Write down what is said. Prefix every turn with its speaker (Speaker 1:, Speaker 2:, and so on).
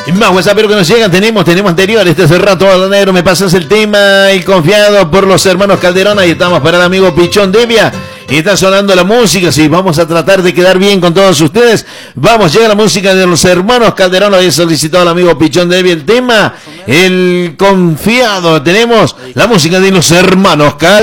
Speaker 1: Más WhatsApp que nos llegan, tenemos anterior, este es el rato negro, me pasas el tema, el confiado por los hermanos Calderón, ahí estamos para el amigo Pichón Devia, y está sonando la música, sí, vamos a tratar de quedar bien con todos ustedes, llega la música de los hermanos Calderón, lo había solicitado el amigo Pichón Devia, el tema, el confiado, tenemos la música de los hermanos Calderón.